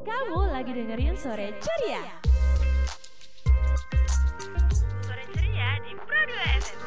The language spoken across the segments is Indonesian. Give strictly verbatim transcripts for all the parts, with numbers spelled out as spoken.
Kamu lagi dengerin Sore Ceria. Sore Ceria di Pro dua F M.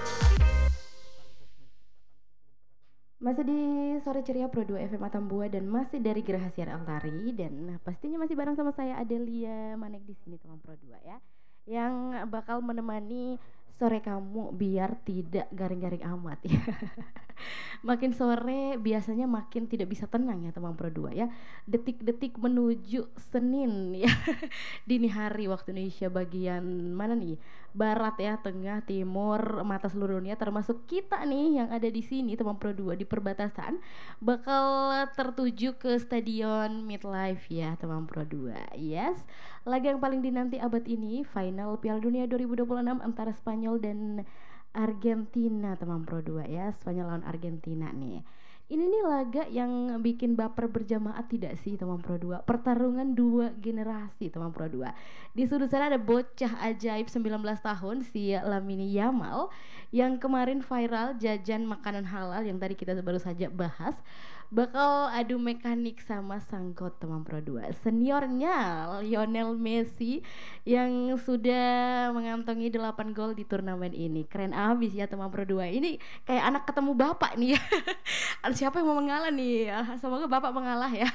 Masih di Sore Ceria Pro dua F M Atambua dan masih dari Geraha Siar Altari dan pastinya masih bareng sama saya Adelia Manek di sini teman Pro dua ya. Yang bakal menemani sore kamu biar tidak garing-garing amat ya. Makin sore biasanya makin tidak bisa tenang ya teman Pro dua ya. Detik-detik menuju Senin ya. Dini hari waktu Indonesia bagian mana nih? Barat ya, tengah, timur, mata seluruh dunia termasuk kita nih yang ada di sini teman Pro dua di perbatasan bakal tertuju ke Stadion Midlife ya teman Pro dua. Yes. Laga yang paling dinanti abad ini final Piala Dunia dua ribu dua puluh enam antara Spanyol dan Argentina teman Pro dua ya. Spanyol lawan Argentina nih. Ini nih laga yang bikin baper berjamaah tidak sih teman Pro dua? Pertarungan dua generasi teman Pro dua. Di sudut sana ada bocah ajaib sembilan belas tahun si Lamine Yamal yang kemarin viral jajan makanan halal yang tadi kita baru saja bahas. Bakal adu mekanik sama sangkot teman Pro dua. Seniornya Lionel Messi yang sudah mengantongi delapan gol di turnamen ini. Keren abis ya teman Pro dua. Ini kayak anak ketemu bapak nih ya. Siapa yang mau mengalah nih? Semoga bapak mengalah ya.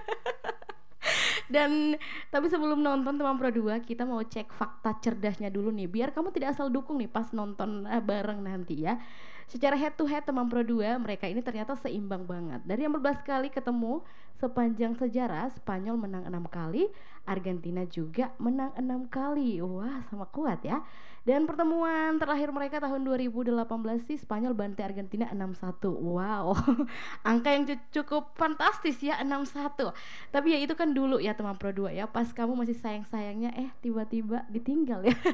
Dan tapi sebelum nonton teman Pro dua, kita mau cek fakta cerdasnya dulu nih biar kamu tidak asal dukung nih pas nonton uh, bareng nanti ya. Secara head to head teman Pro dua, mereka ini ternyata seimbang banget. Dari yang belas kali ketemu sepanjang sejarah, Spanyol menang enam kali, Argentina juga menang enam kali. Wah, sama kuat ya. Dan pertemuan terakhir mereka tahun dua ribu delapan belas sih Spanyol bantai Argentina enam satu. Wow. Angka yang cukup fantastis ya, enam satu. Tapi ya itu kan dulu ya teman Pro dua ya, pas kamu masih sayang-sayangnya eh tiba-tiba ditinggal ya.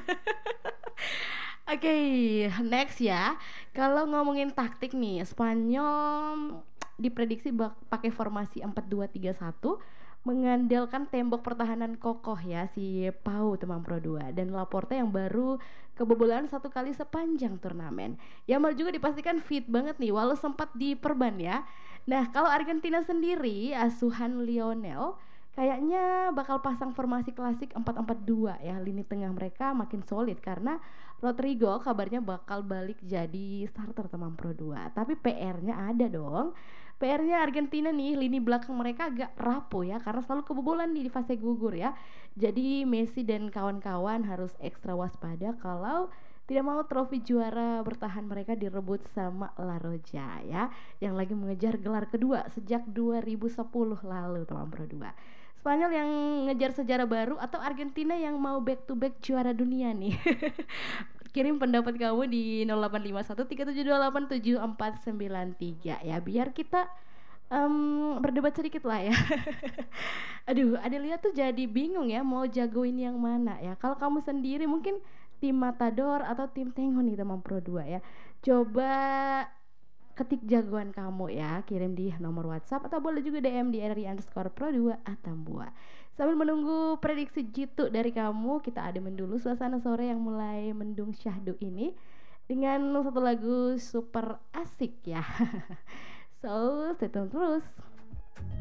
Oke, okay, next ya. Kalau ngomongin taktik nih, Spanyol diprediksi bak pakai formasi empat dua tiga satu mengandalkan tembok pertahanan kokoh ya si Pau teman Pro dua dan Laporte yang baru kebobolan satu kali sepanjang turnamen. Yamal juga dipastikan fit banget nih walau sempat diperban ya. Nah, kalau Argentina sendiri asuhan Lionel kayaknya bakal pasang formasi klasik empat empat dua ya. Lini tengah mereka makin solid karena Rodrigo kabarnya bakal balik jadi starter teman Pro dua. Tapi P R-nya ada dong. P R-nya Argentina nih, lini belakang mereka agak rapuh ya karena selalu kebobolan nih di fase gugur ya. Jadi Messi dan kawan-kawan harus ekstra waspada kalau tidak mau trofi juara bertahan mereka direbut sama La Roja ya, yang lagi mengejar gelar kedua sejak dua ribu sepuluh lalu teman Pro dua. Spanyol yang ngejar sejarah baru atau Argentina yang mau back to back juara dunia nih. Kirim pendapat kamu di nol delapan lima satu tiga tujuh dua delapan tujuh empat sembilan tiga ya biar kita um, berdebat sedikit lah ya. Aduh, Adelia tuh jadi bingung ya mau jagoin yang mana ya. Kalau kamu sendiri mungkin tim Matador atau tim Tengo nih teman Pro dua ya. Coba ketik jagoan kamu ya, kirim di nomor WhatsApp atau boleh juga D M di R I underscore Pro dua Atambua. Sambil menunggu prediksi jitu dari kamu, kita ademin dulu suasana sore yang mulai mendung syahdu ini dengan satu lagu super asik ya. So, stay tune terus.